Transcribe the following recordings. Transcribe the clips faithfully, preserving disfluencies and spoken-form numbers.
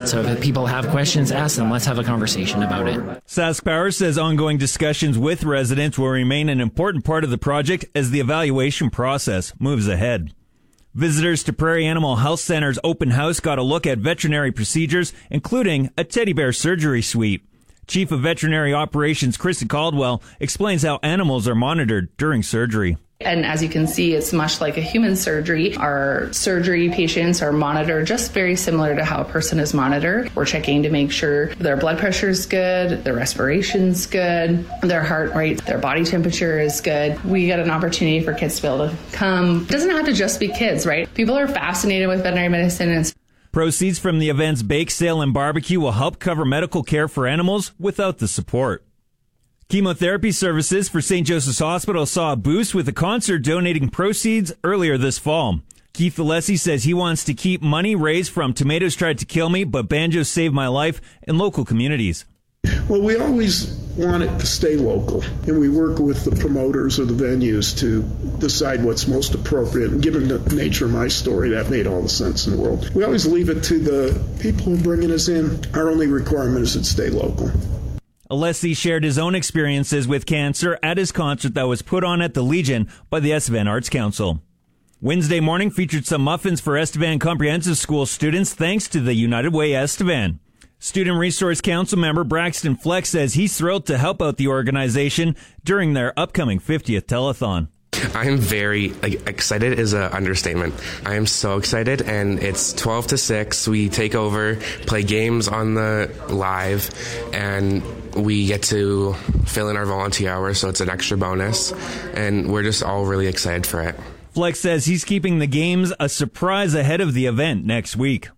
So if people have questions, ask them. Let's have a conversation about it. Sask Power says ongoing discussions with residents will remain an important part of the project as the evaluation process moves ahead. Visitors to Prairie Animal Health Center's open house got a look at veterinary procedures, including a teddy bear surgery suite. Chief of Veterinary Operations Kristen Caldwell explains how animals are monitored during surgery. And as you can see, it's much like a human surgery. Our surgery patients are monitored just very similar to how a person is monitored. We're checking to make sure their blood pressure is good, their respiration's good, their heart rate, their body temperature is good. We get an opportunity for kids to be able to come. It doesn't have to just be kids, right? People are fascinated with veterinary medicine. And proceeds from the event's bake sale and barbecue will help cover medical care for animals without the support. Chemotherapy services for Saint Joseph's Hospital saw a boost with a concert donating proceeds earlier this fall. Keith Alessi says he wants to keep money raised from Tomatoes Tried to Kill Me, but Banjos Saved My Life in local communities. Well, we always want it to stay local, and we work with the promoters of the venues to decide what's most appropriate. And given the nature of my story, that made all the sense in the world. We always leave it to the people who are bringing us in. Our only requirement is it stay local. Alessi shared his own experiences with cancer at his concert that was put on at the Legion by the Estevan Arts Council. Wednesday morning featured some muffins for Estevan Comprehensive School students thanks to the United Way Estevan. Student Resource Council member Braxton Fleck says he's thrilled to help out the organization during their upcoming fiftieth telethon. I am very like, excited is an understatement. I am so excited, and it's twelve to six. We take over, play games on the live, and we get to fill in our volunteer hours, so it's an extra bonus, and we're just all really excited for it. Flex says he's keeping the games a surprise ahead of the event next week.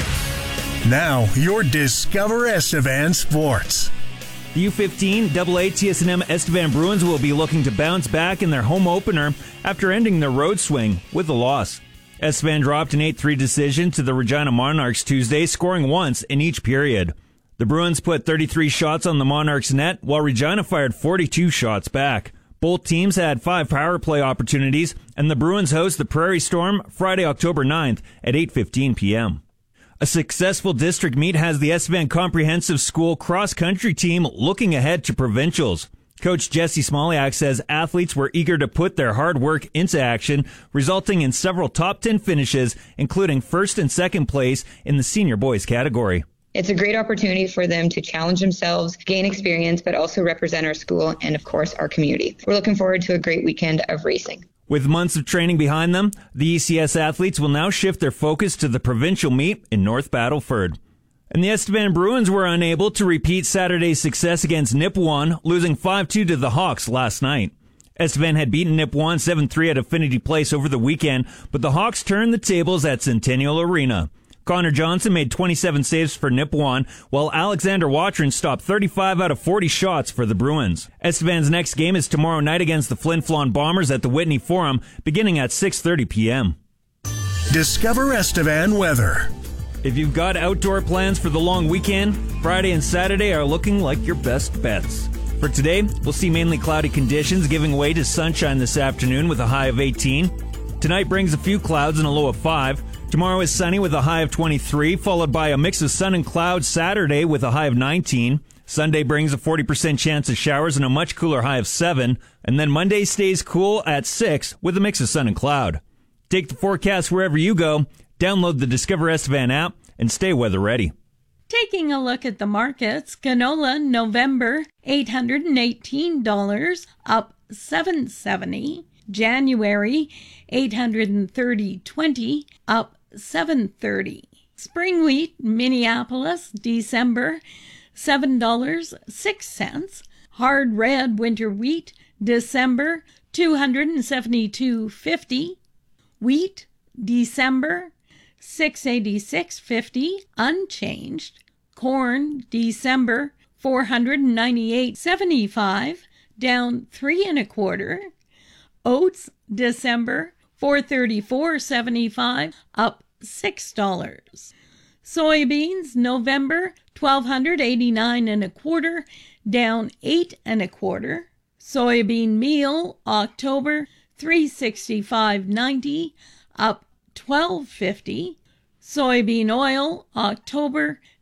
Now, your Discover Estevan Sports. The U fifteen double A T S and M Estevan Bruins will be looking to bounce back in their home opener after ending their road swing with a loss. Estevan dropped an eight three decision to the Regina Monarchs Tuesday, scoring once in each period. The Bruins put thirty-three shots on the Monarchs' net, while Regina fired forty-two shots back. Both teams had five power play opportunities, and the Bruins host the Prairie Storm Friday, October ninth at eight fifteen p.m. A successful district meet has the Estevan Comprehensive School cross-country team looking ahead to provincials. Coach Jesse Smoliak says athletes were eager to put their hard work into action, resulting in several top ten finishes, including first and second place in the senior boys category. It's a great opportunity for them to challenge themselves, gain experience, but also represent our school and, of course, our community. We're looking forward to a great weekend of racing. With months of training behind them, the E C S athletes will now shift their focus to the provincial meet in North Battleford. And the Estevan Bruins were unable to repeat Saturday's success against Nipawin, losing five two to the Hawks last night. Estevan had beaten Nipawin seven three at Affinity Place over the weekend, but the Hawks turned the tables at Centennial Arena. Connor Johnson made twenty-seven saves for Nipawin, while Alexander Watrin stopped thirty-five out of forty shots for the Bruins. Estevan's next game is tomorrow night against the Flin Flon Bombers at the Whitney Forum, beginning at six thirty p.m. Discover Estevan weather. If you've got outdoor plans for the long weekend, Friday and Saturday are looking like your best bets. For today, we'll see mainly cloudy conditions giving way to sunshine this afternoon with a high of eighteen. Tonight brings a few clouds and a low of five. Tomorrow is sunny with a high of twenty-three, followed by a mix of sun and clouds Saturday with a high of nineteen. Sunday brings a forty percent chance of showers and a much cooler high of seven. And then Monday stays cool at six with a mix of sun and cloud. Take the forecast wherever you go, download the Discover Estevan app, and stay weather ready. Taking a look at the markets, canola November eight hundred eighteen dollars, up seven dollars and seventy cents. January eight hundred thirty dollars and twenty cents, up seven dollars and thirty cents. Spring wheat Minneapolis December seven dollars and six cents. Hard red winter wheat December two hundred seventy-two dollars and fifty cents. Wheat December six hundred eighty-six dollars and fifty cents, unchanged. Corn December four hundred ninety-eight dollars and seventy-five cents, down three and a quarter. Oats December four hundred thirty-four dollars and seventy-five cents, up six dollars. Soybeans November twelve hundred eighty-nine and a quarter, down eight and a quarter. Soybean meal October three hundred sixty-five dollars and ninety cents, up twelve fifty. Soybean oil October